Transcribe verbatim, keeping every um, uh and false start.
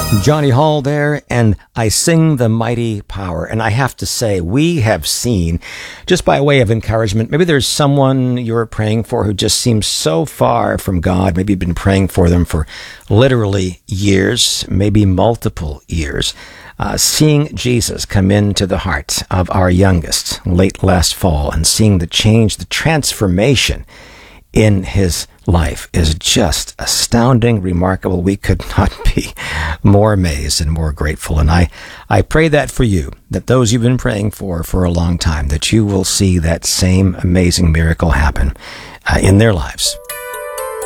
Johnny Hall there, and I Sing the Mighty Power. And I have to say, we have seen, just by way of encouragement, maybe there's someone you're praying for who just seems so far from God. Maybe you've been praying for them for literally years, maybe multiple years. Uh, seeing Jesus come into the heart of our youngest late last fall and seeing the change, the transformation in his life is just astounding, remarkable. We could not be more amazed and more grateful. And I, I pray that for you, that those you've been praying for for a long time, that you will see that same amazing miracle happen uh, in their lives